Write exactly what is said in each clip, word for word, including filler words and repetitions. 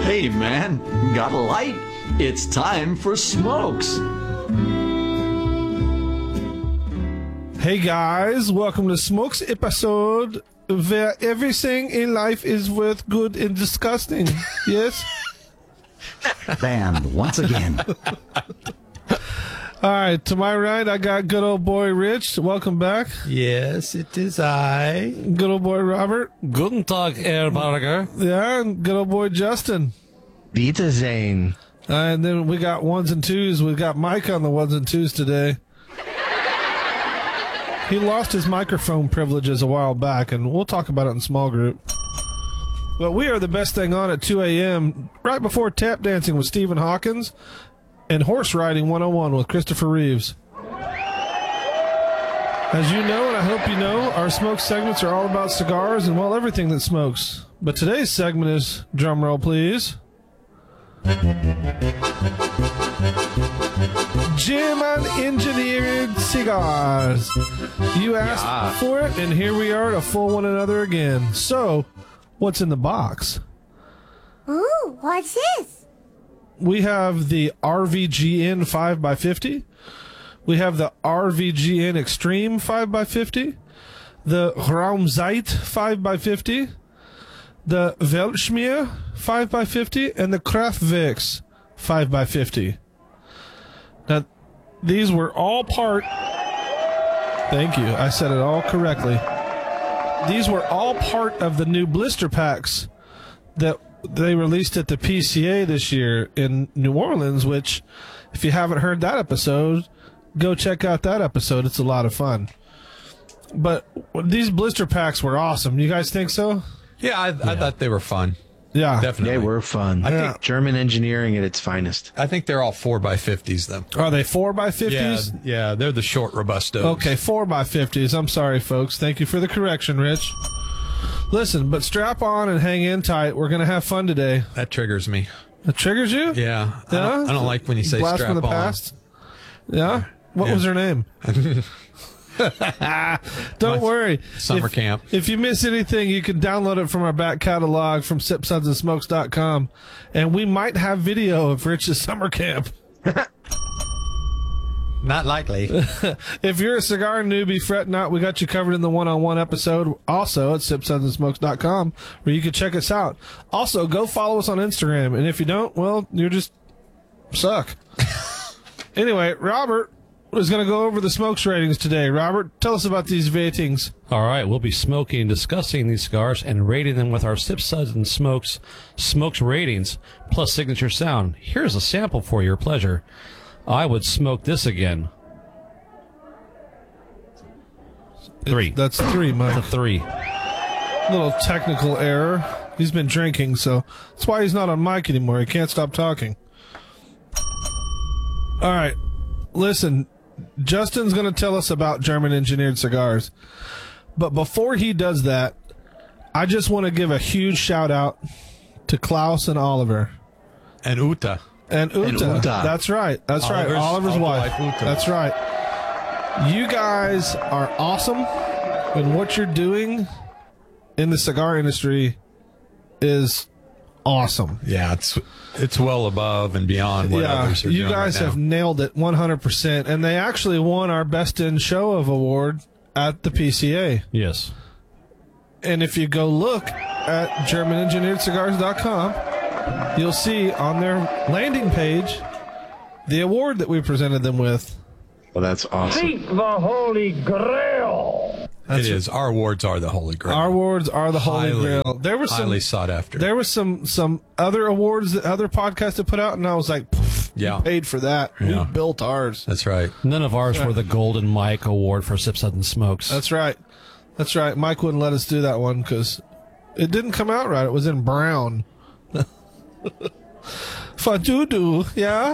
Hey, man, got a light? It's time for smokes. Hey guys, welcome to Smokes episode where everything in life is worth good and disgusting. Yes? Banned once again. All right, to my right, I got good old boy Rich. Welcome back. Yes, it is I. Good old boy Robert. Guten Tag, Herr Barger. Yeah, and good old boy Justin. Wiedersehen. Uh, and then we got ones and twos. We got Mike on the ones and twos today. He lost his microphone privileges a while back, and we'll talk about it in small group. But we are the best thing on at two a.m. right before tap dancing with Stephen Hawkins and horse riding one oh one with Christopher Reeves. As you know, and I hope you know, our smoke segments are all about cigars and, well, everything that smokes. But today's segment is, drum roll please, German engineered cigars. You asked Yeah. for it, and here we are to fool one another again. So, what's in the box? Ooh, what's this? We have the R V G N five by fifty. We have the R V G N Extreme five by fifty. The Raumzeit five by fifty. The Weltschmier five by fifty. And the Kraftwerks five by fifty. Now, these were all part... Thank you. I said it all correctly. These were all part of the new blister packs that they released at the P C A this year in New Orleans, which, if you haven't heard that episode, go check out that episode. It's a lot of fun. But these blister packs were awesome. You guys think so? Yeah, I, I thought they were fun. Yeah. Definitely. They were fun. I Yeah. think German engineering at its finest. I think they're all four by fifties though. Are they four by Yeah, fifties? yeah, they're the short robustos. Okay, four by fifties. I'm sorry, folks. Thank you for the correction, Rich. Listen, but strap on and hang in tight. We're going to have fun today. That triggers me. It triggers you? Yeah, I, don't, I don't like when you say Blast strap from the on. past? Yeah? What Yeah. was her name? Don't My worry. summer if, camp. If you miss anything, you can download it from our back catalog from sip suds and smokes dot com. And we might have video of Rich's summer camp. Not likely. If you're a cigar newbie, fret not. We got you covered in the one-on-one episode also at sip suds and smokes dot com, where you can check us out. Also, go follow us on Instagram. And if you don't, well, you just suck. Anyway, Robert is going to go over the smokes ratings today. Robert, tell us about these ratings. All right, we'll be smoking and discussing these cigars and rating them with our Sip Suds and Smokes smokes ratings plus signature sound. Here's a sample for your pleasure. I would smoke this again. Three. That's three, That's a Mike. three. Little technical error. He's been drinking, so that's why he's not on mic anymore. He can't stop talking. All right. Listen, Justin's going to tell us about German engineered cigars. But before he does that, I just want to give a huge shout out to Klaus and Oliver. And Uta. And Uta. And Uta. That's right. That's Oliver's- right. Oliver's Oliver's wife. wife, Uta. That's right. You guys are awesome. And what you're doing in the cigar industry is awesome. Yeah, it's it's well above and beyond what yeah, others are you doing guys right have now. nailed it one hundred percent. And they actually won our Best in Show of award at the P C A. Yes. And if you go look at German engineered cigars dot com, you'll see on their landing page the award that we presented them with. Well, that's awesome. Seek the Holy Grail. It is. Our awards are the holy grail. Our awards are the holy Highly- grail. There was some highly sought after. there was some some other awards that other podcasts have put out, and I was like, "Pff, Yeah. we paid for that. Yeah. We built ours." That's right. None of ours were the Golden Mike Award for Sip Suds and Smokes. That's right. That's right. Mike wouldn't let us do that one because it didn't come out right. It was in brown. Fadudu, yeah.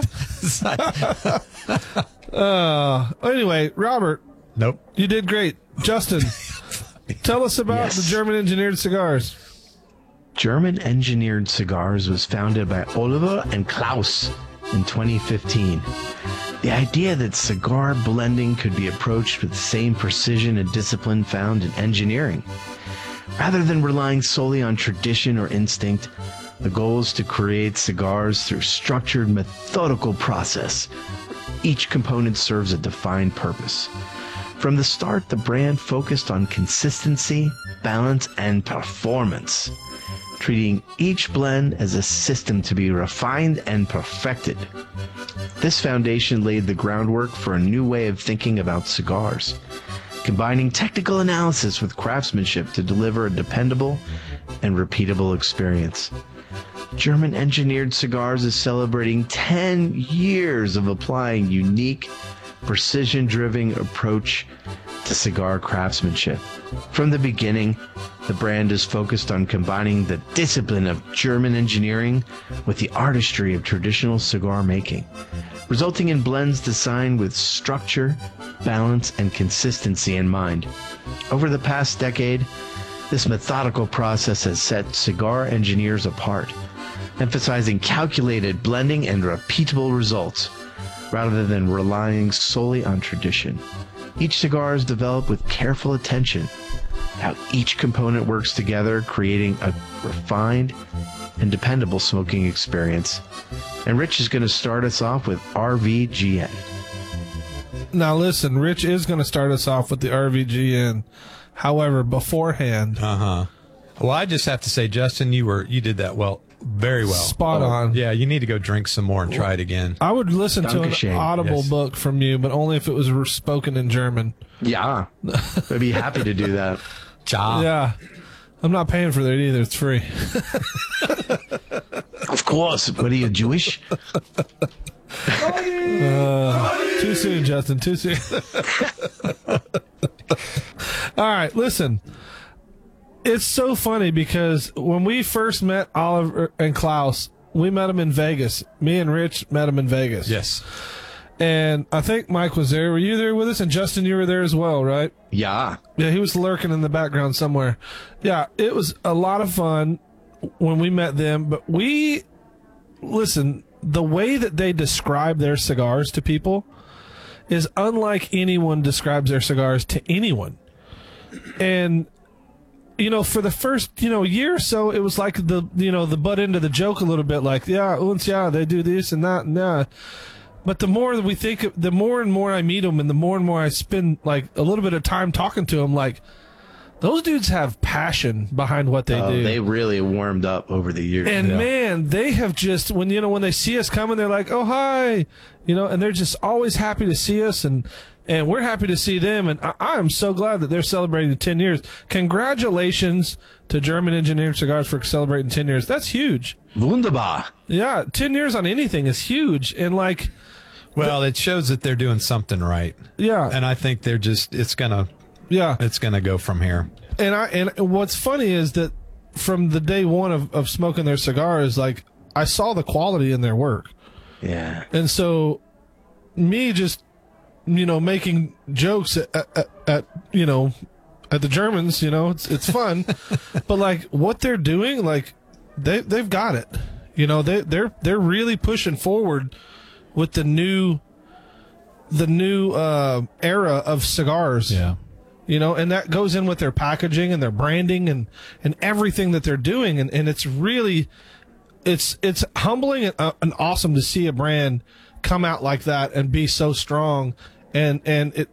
uh, anyway, Robert, Nope. you did great. Justin, tell us about Yes. the German engineered cigars. German engineered cigars was founded by Oliver and Klaus in twenty fifteen. The idea that cigar blending could be approached with the same precision and discipline found in engineering. Rather than relying solely on tradition or instinct, The goal is to create cigars through structured, methodical process. Each component serves a defined purpose. From the start, the brand focused on consistency, balance, and performance, treating each blend as a system to be refined and perfected. This foundation laid the groundwork for a new way of thinking about cigars, combining technical analysis with craftsmanship to deliver a dependable and repeatable experience. German Engineered Cigars is celebrating ten years of applying unique, precision-driven approach to cigar craftsmanship. From the beginning, the brand is focused on combining the discipline of German engineering with the artistry of traditional cigar making, resulting in blends designed with structure, balance, and consistency in mind. Over the past decade, this methodical process has set cigar engineers apart, emphasizing calculated blending and repeatable results, rather than relying solely on tradition. Each cigar is developed with careful attention, how each component works together, creating a refined and dependable smoking experience. And Rich is going to start us off with R V G N. Now listen, Rich is going to start us off with the R V G N. However, beforehand, Uh-huh. Well, I just have to say, Justin, you were you did that well, very well. Spot on. Yeah, you need to go drink some more and try it again. I would listen to an Dankeschön. audible Yes. book from you, but only if it was spoken in German. Yeah, I'd be happy to do that. Ciao. Yeah. I'm not paying for that either. It's free. Of course. What are you, Jewish? Uh, too soon, Justin. Too soon. All right, listen. It's so funny because when we first met Oliver and Klaus, we met them in Vegas. Me and Rich met them in Vegas. Yes. And I think Mike was there. Were you there with us? And Justin, you were there as well, right? Yeah. Yeah, he was lurking in the background somewhere. Yeah, it was a lot of fun when we met them. But we, listen, the way that they describe their cigars to people is unlike anyone describes their cigars to anyone. And, you know, for the first, you know, year or so, it was like the, you know, the butt end of the joke a little bit, like, yeah, uns, yeah, they do this and that and that. But the more that we think, the more and more I meet them, and the more and more I spend like a little bit of time talking to them, like those dudes have passion behind what they Oh, do. they really warmed up over the years. And Yeah. man, they have just when you know when they see us coming, they're like, "Oh hi," you know, and they're just always happy to see us, and and we're happy to see them. And I, I am so glad that they're celebrating ten years. Congratulations to German Engineered Cigars for celebrating ten years. That's huge. Wunderbar. Yeah, ten years on anything is huge, and like. Well, it shows that they're doing something right. Yeah. And I think they're just it's gonna Yeah. it's gonna go from here. And I and what's funny is that from the day one of, of smoking their cigars, like I saw the quality in their work. Yeah. And so me just, you know, making jokes at, at, at you know, at the Germans, you know, it's it's fun. But like what they're doing, like they they've got it. You know, they they're they're really pushing forward with the new the new uh, era of cigars. Yeah. You know, and that goes in with their packaging and their branding and, and everything that they're doing. And, and it's really, it's it's humbling and, uh, and awesome to see a brand come out like that and be so strong. And, and it,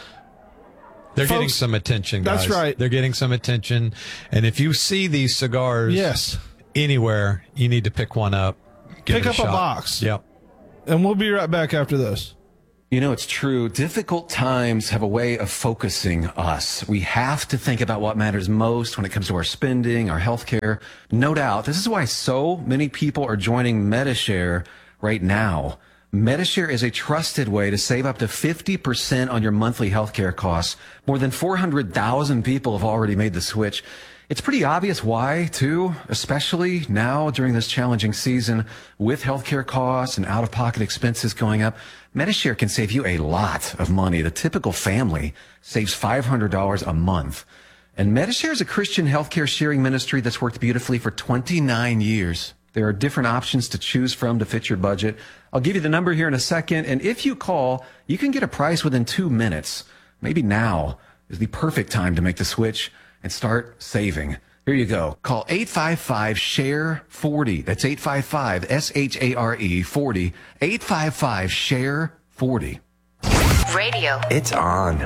They're Folks, getting some attention, guys. that's right. They're getting some attention. And if you see these cigars yes. anywhere, you need to pick one up. Give Pick it up a shot. box. Yep. And we'll be right back after this. You know, it's true. Difficult times have a way of focusing us. We have to think about what matters most when it comes to our spending, our health care. No doubt. This is why so many people are joining Medishare right now. Medishare is a trusted way to save up to fifty percent on your monthly healthcare costs. More than four hundred thousand people have already made the switch. It's pretty obvious why, too, especially now during this challenging season with healthcare costs and out-of-pocket expenses going up. Medishare can save you a lot of money. The typical family saves five hundred dollars a month. And Medishare is a Christian healthcare sharing ministry that's worked beautifully for twenty-nine years. There are different options to choose from to fit your budget. I'll give you the number here in a second, and if you call, you can get a price within two minutes. Maybe now is the perfect time to make the switch and start saving. Here you go. Call eight five five, S H A R E, forty. That's eight five five, S H A R E, forty. eight five five, S H A R E, forty. Radio. It's on.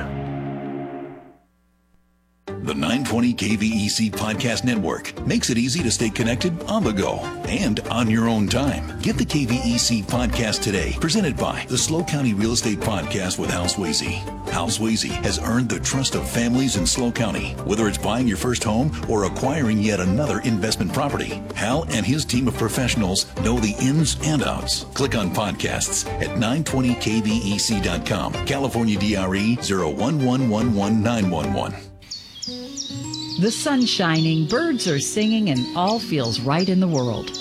The nine twenty K V E C Podcast Network makes it easy to stay connected on the go and on your own time. Get the K V E C Podcast today, presented by the Slow County Real Estate Podcast with Hal Swayze. Hal Swayze has earned the trust of families in Slow County. Whether it's buying your first home or acquiring yet another investment property, Hal and his team of professionals know the ins and outs. Click on podcasts at nine twenty K V E C dot com. California D R E zero one one one one nine one one. The sun's shining, birds are singing, and all feels right in the world.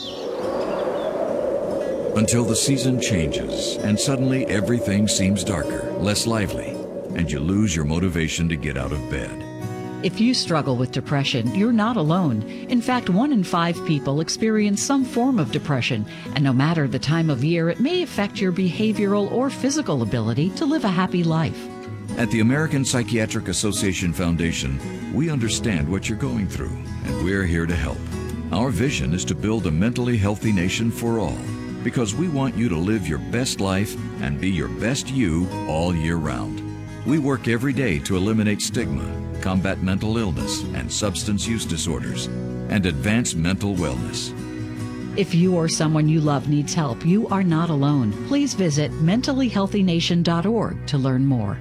Until the season changes, and suddenly everything seems darker, less lively, and you lose your motivation to get out of bed. If you struggle with depression, you're not alone. In fact, one in five people experience some form of depression, and no matter the time of year, it may affect your behavioral or physical ability to live a happy life. At the American Psychiatric Association Foundation, we understand what you're going through, and we're here to help. Our vision is to build a mentally healthy nation for all, because we want you to live your best life and be your best you all year round. We work every day to eliminate stigma, combat mental illness and substance use disorders, and advance mental wellness. If you or someone you love needs help, you are not alone. Please visit mentally healthy nation dot org to learn more.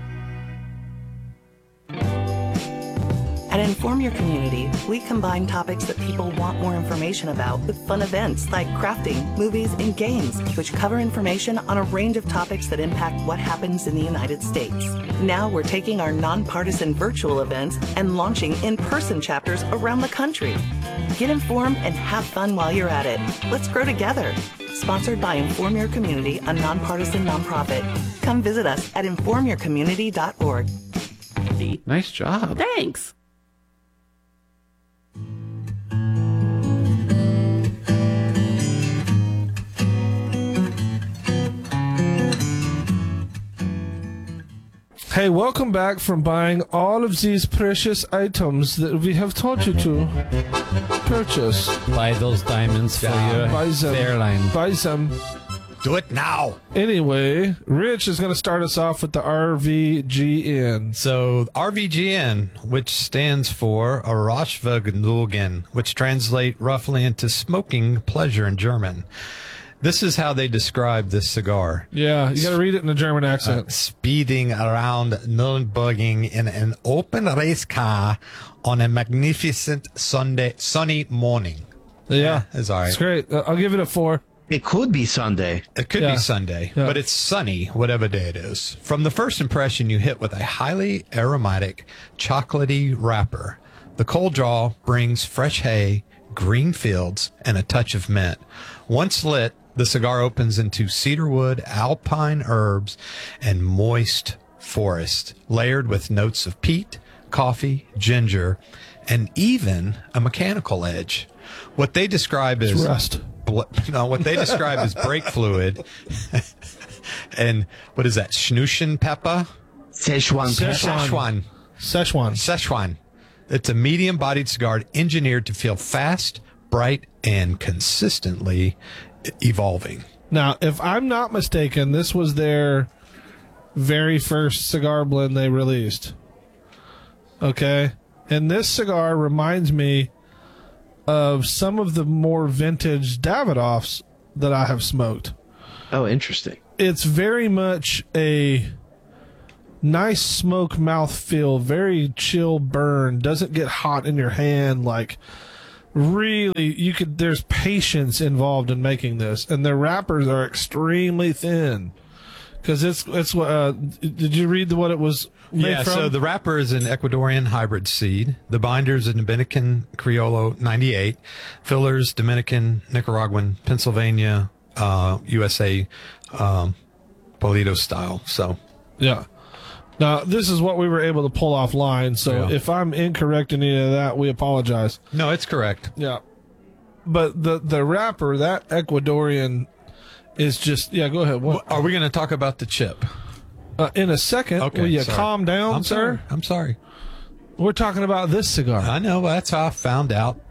At Inform Your Community, we combine topics that people want more information about with fun events like crafting, movies, and games, which cover information on a range of topics that impact what happens in the United States. Now we're taking our nonpartisan virtual events and launching in-person chapters around the country. Get informed and have fun while you're at it. Let's grow together. Sponsored by Inform Your Community, a nonpartisan nonprofit. Come visit us at inform your community dot org. Nice job. Thanks. Hey, welcome back from buying all of these precious items that we have taught you to purchase. Buy those diamonds for your Buy them. airline. Buy them. Do it now. Anyway, Rich is going to start us off with the R V G N. So R V G N, which stands for Rauschvergnügen, which translate roughly into smoking pleasure in German. This is how they describe this cigar. Yeah, you got to read it in a German accent. Uh, speeding around Nürburgring in an open race car on a magnificent Sunday sunny morning. Yeah, it's all right. It's great. Uh, I'll give it a four. It could be Sunday. It could Yeah. be Sunday, Yeah. but it's sunny, whatever day it is. From the first impression, you hit with a highly aromatic, chocolatey wrapper. The cold draw brings fresh hay, green fields, and a touch of mint. Once lit, the cigar opens into cedarwood, alpine herbs, and moist forest, layered with notes of peat, coffee, ginger, and even a mechanical edge. What they describe as rust. Bl- no, what they describe as brake fluid, and what is that? Schnooschen pepper? Szechuan pepper. Szechuan. Szechuan. Szechuan. It's a medium-bodied cigar engineered to feel fast, bright, and consistently evolving. Now, if I'm not mistaken, this was their very first cigar blend they released. Okay? And this cigar reminds me of some of the more vintage Davidoffs that I have smoked. Oh, interesting. It's very much a nice smoke mouthfeel, very chill burn, doesn't get hot in your hand. Like, really, you could, there's patience involved in making this, and their wrappers are extremely thin. Because it's, it's what, uh, did you read the, what it was made Yeah, from? so the wrapper is an Ecuadorian hybrid seed. The binder is a Dominican Criollo ninety-eight. Fillers, Dominican, Nicaraguan, Pennsylvania, uh, U S A, um, Polito style. So, yeah. Now, this is what we were able to pull offline, so Yeah. if I'm incorrect in any of that, we apologize. no, it's correct. Yeah. But the, the wrapper, that Ecuadorian, is just, yeah, go ahead. What? Are we going to talk about the chip? Uh, in a second, Okay, will you sorry. calm down, I'm sir? sorry. I'm sorry. We're talking about this cigar. I know. That's how I found out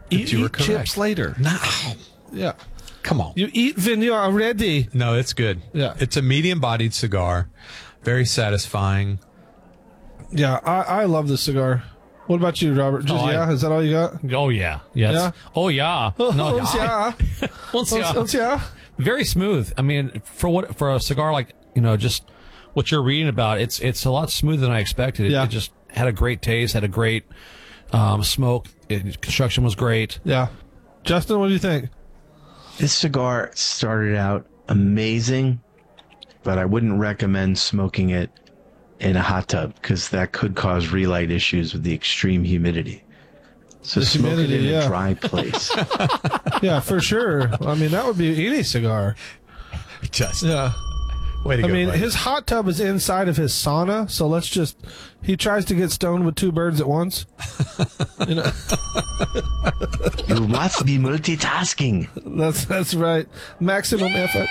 Eat, you were eat correct. chips later. No. Yeah. Come on. You eat when you are ready. No, it's good. Yeah. It's a medium-bodied cigar. Very satisfying. Yeah, I, I love this cigar. What about you, Robert? Just, Oh, I- yeah? Is that all you got? Oh yeah, yes. Yeah? Oh yeah. Oh, No, yeah. Oh, yeah. Oh, yeah. Very smooth. I mean, for what for a cigar like you know, just what you're reading about, it's it's a lot smoother than I expected. It, Yeah. it just had a great taste, had a great um, smoke. It, construction was great. Yeah. Justin, what do you think? This cigar started out amazing, but I wouldn't recommend smoking it in a hot tub because that could cause relight issues with the extreme humidity. So The smoke humidity, it in yeah. a dry place. Yeah, for sure. I mean, that would be any cigar. Just Yeah. way to I go. mean, buddy. his hot tub is inside of his sauna, so let's just. He tries to get stoned with two birds at once. You know, You must be multitasking. that's that's right. Maximum effort.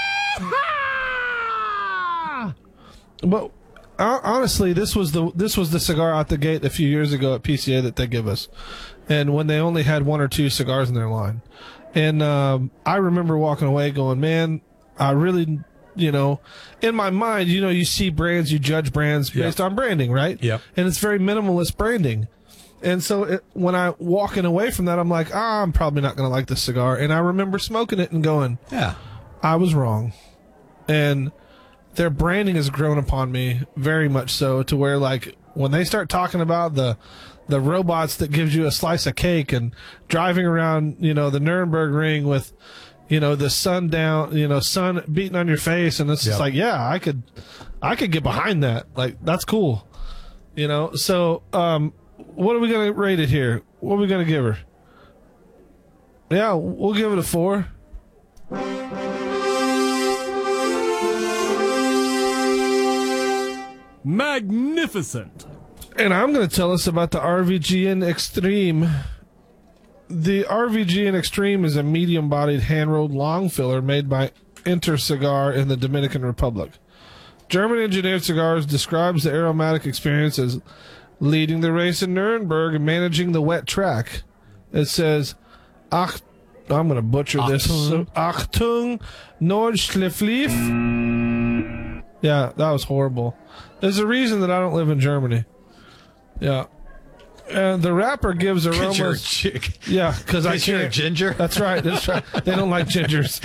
But uh, honestly, this was the this was the cigar out the gate a few years ago at P C A that they give us, and when they only had one or two cigars in their line, and um, I remember walking away going, "Man, I really." You know, in my mind, you know, you see brands, you judge brands based on branding, right? Yep. And it's very minimalist branding. And so it, when I walking away from that, I'm like, ah, I'm probably not going to like this cigar. And I remember smoking it and going, yeah, I was wrong. And their branding has grown upon me very much so to where, like, when they start talking about the the robots that gives you a slice of cake and driving around, you know, the Nuremberg ring with, you know, the sun down, you know, sun beating on your face, and it's just Yep. like, yeah, I could, I could get behind that. Like, that's cool, you know. So, um, what are we gonna rate it here? What are we gonna give her? Yeah, we'll give it a four. Magnificent. And I'm going to tell us about the R V G N Extreme. The R V G N Extreme is a medium-bodied hand-rolled long filler made by Inter Cigar in the Dominican Republic. German-engineered cigars describes the aromatic experience as leading the race in Nuremberg and managing the wet track. It says, Ach, I'm going to butcher this. So, Achtung, Nordschliflief. Yeah, that was horrible. There's a reason that I don't live in Germany. Yeah. And the wrapper gives aromas. you're a chick. Yeah, because I 'Cause you're a can't. ginger? That's right. That's right. They don't like gingers.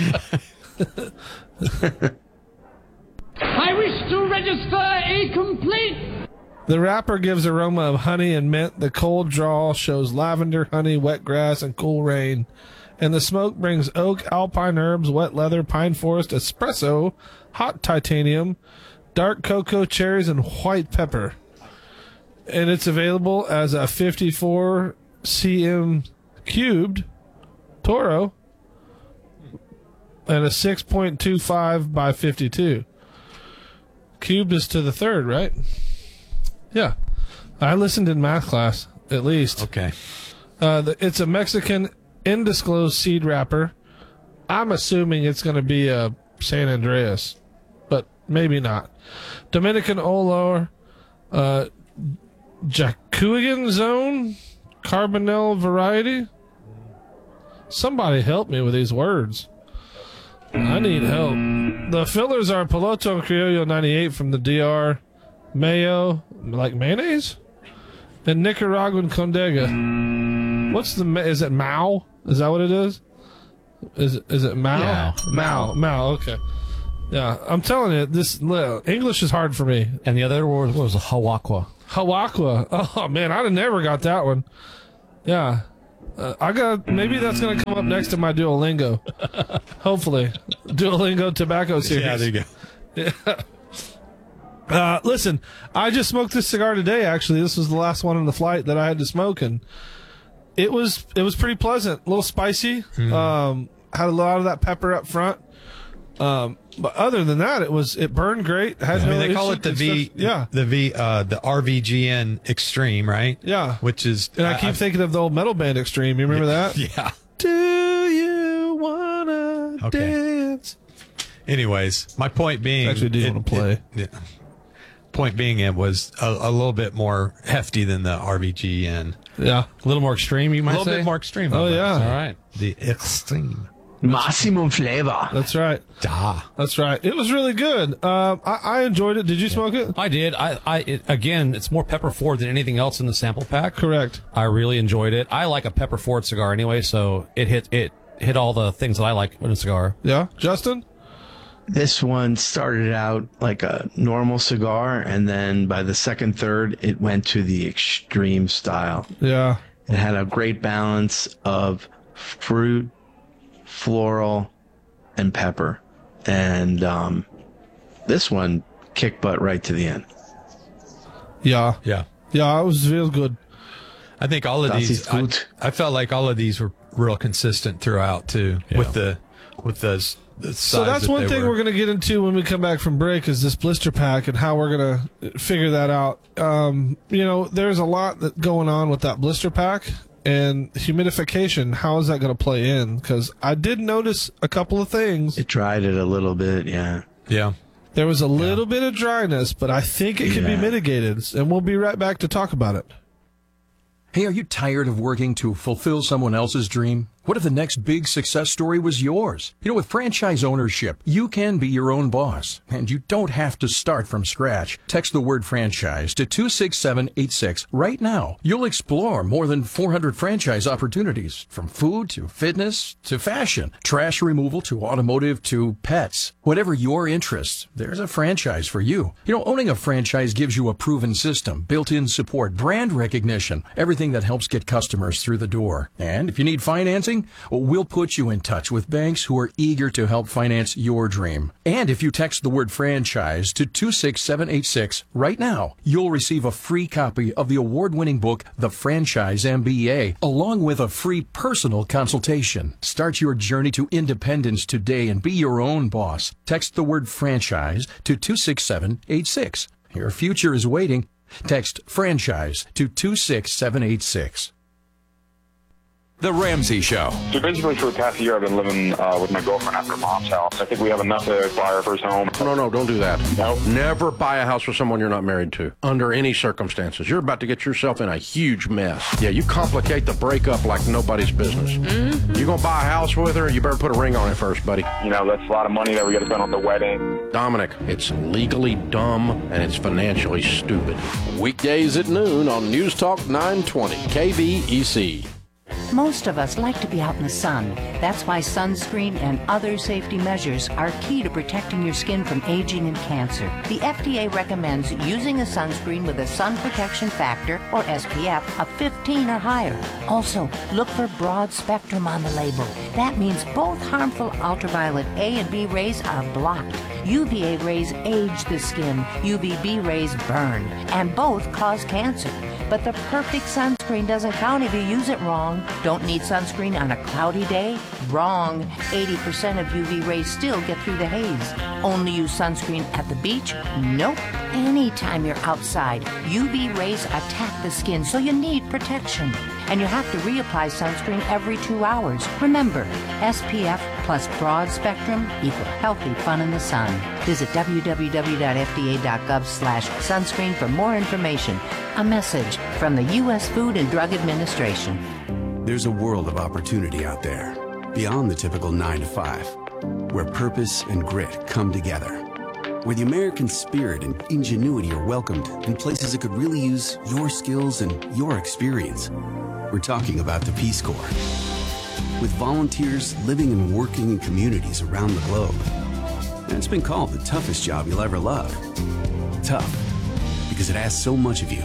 I wish to register a complaint. The wrapper gives aroma of honey and mint. The cold draw shows lavender, honey, wet grass, and cool rain. And the smoke brings oak, alpine herbs, wet leather, pine forest, espresso, hot titanium, dark cocoa, cherries, and white pepper. And it's available as a fifty-four C M cubed Toro and a six point two five by fifty-two. Cubed is to the third, right? Yeah. I listened in math class, at least. Okay. Uh, the, it's a Mexican undisclosed seed wrapper. I'm assuming it's going to be a San Andreas, but maybe not. Dominican Olor, uh, Jacuigan Zone, Carbonell variety. Somebody help me with these words. I need help. The fillers are Piloto Criollo ninety-eight from the D R, mayo, like mayonnaise, and Nicaraguan Condega. What's the, ma- is it Mao? Is that what it is? Is it, is it Mao? Yeah. Mao. Mao, okay. Yeah, I'm telling you, this English is hard for me. And the other word was Hawakwa. Hawakwa. Oh, man, I'd have never got that one. Yeah. Uh, I got, maybe that's going to come up next to my Duolingo. Hopefully. Duolingo tobacco series. Yeah, there you go. Yeah. Uh, listen, I just smoked this cigar today, actually. This was the last one on the flight that I had to smoke, and it was it was pretty pleasant. A little spicy. Mm. Um, had a lot of that pepper up front. Um, but other than that, it was it burned great. Had I mean, no they call issue- it the V, Yeah. the V, uh, the R V G N Extreme, right? Yeah. Which is, And I keep thinking of the old metal band Extreme. You remember that? Yeah. Do you wanna Okay. dance? Anyways, my point being, Actually, do you wanna play? It, yeah. Point being, it was a, a little bit more hefty than the R V G N. Yeah. A little more extreme, you might A little say? bit more extreme. Oh, yeah. All right. The extreme. Maximum flavor. That's right. Da. That's right. It was really good. Um, I, I enjoyed it. Did you smoke it? I did. I, I it, again, it's more pepper forward than anything else in the sample pack. Correct. I really enjoyed it. I like a pepper forward cigar anyway, so it hit it hit all the things that I like in a cigar. Yeah, Justin? This one started out like a normal cigar, and then by the second third, it went to the extreme style. Yeah. It had a great balance of fruit, floral, and pepper. And um, this one kicked butt right to the end. Yeah. Yeah. Yeah, it was real good. I think all of Das these, ist I, gut. I felt like all of these were real consistent throughout too, Yeah. with the, with the, the So size that's that one they thing were. we're going to get into when we come back from break is this blister pack and how we're going to figure that out. Um, you know, there's a lot that going on with that blister pack and humidification. How is that going to play in? Because I did notice a couple of things. It dried it a little bit, yeah. Yeah. There was a little bit of dryness, but I think it can be Yeah. mitigated. And we'll be right back to talk about it. Hey, are you tired of working to fulfill someone else's dream? What if the next big success story was yours? You know, with franchise ownership, you can be your own boss, and you don't have to start from scratch. Text the word franchise to two six seven eight six right now. You'll explore more than four hundred franchise opportunities, from food to fitness to fashion, trash removal to automotive to pets. Whatever your interests, there's a franchise for you. You know, owning a franchise gives you a proven system, built-in support, brand recognition, everything that helps get customers through the door. And if you need financing, we'll put you in touch with banks who are eager to help finance your dream. And if you text the word franchise to two six seven eight six right now, you'll receive a free copy of the award-winning book, The Franchise M B A, along with a free personal consultation. Start your journey to independence today and be your own boss. Text the word franchise to two six seven eight six. Your future is waiting. Text franchise to two six seven eight six. The Ramsey Show. So basically for the past year I've been living uh, with my girlfriend at her mom's house. I think we have enough to buy our first home. No, no, don't do that. No. Never buy a house with someone you're not married to, under any circumstances. You're about to get yourself in a huge mess. Yeah, you complicate the breakup like nobody's business. Mm-hmm. You're going to buy a house with her, you better put a ring on it first, buddy. You know, that's a lot of money that we got to spend on the wedding. Dominic, it's legally dumb and it's financially stupid. Weekdays at noon on News Talk nine twenty K V E C. Most of us like to be out in the sun. That's why sunscreen and other safety measures are key to protecting your skin from aging and cancer. The F D A recommends using a sunscreen with a sun protection factor, or S P F, of fifteen or higher. Also, look for broad spectrum on the label. That means both harmful ultraviolet A and B rays are blocked. U V A rays age the skin, U V B rays burn, and both cause cancer. But the perfect sunscreen doesn't count if you use it wrong. Don't need sunscreen on a cloudy day? Wrong. eighty percent of U V rays still get through the haze. Only use sunscreen at the beach? Nope. Anytime you're outside, U V rays attack the skin, so you need protection. And you have to reapply sunscreen every two hours. Remember, S P F plus broad spectrum equal healthy fun in the sun. Visit w w w dot f d a dot gov slash sunscreen for more information. A message from the U S Food and Drug Administration. There's a world of opportunity out there, beyond the typical nine to five, where purpose and grit come together, where the American spirit and ingenuity are welcomed in places that could really use your skills and your experience. We're talking about the Peace Corps. With volunteers living and working in communities around the globe. And it's been called the toughest job you'll ever love. Tough, because it asks so much of you.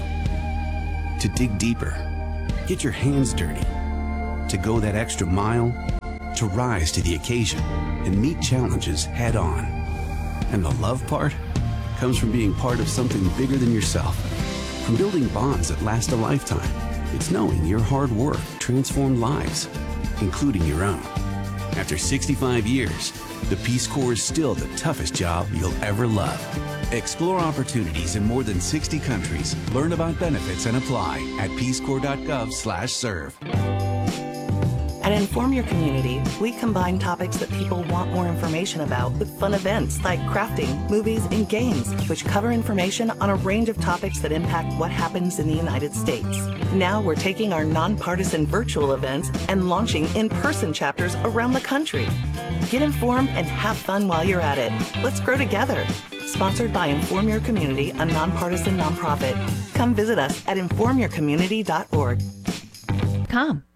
To dig deeper, get your hands dirty, to go that extra mile, to rise to the occasion and meet challenges head on. And the love part comes from being part of something bigger than yourself, from building bonds that last a lifetime. It's knowing your hard work transformed lives, including your own. After sixty-five years, the Peace Corps is still the toughest job you'll ever love. Explore opportunities in more than sixty countries. Learn about benefits and apply at peace corps dot gov slash serve. At Inform Your Community, we combine topics that people want more information about with fun events like crafting, movies, and games, which cover information on a range of topics that impact what happens in the United States. Now we're taking our nonpartisan virtual events and launching in-person chapters around the country. Get informed and have fun while you're at it. Let's grow together. Sponsored by Inform Your Community, a nonpartisan nonprofit. Come visit us at inform your community dot org. Come.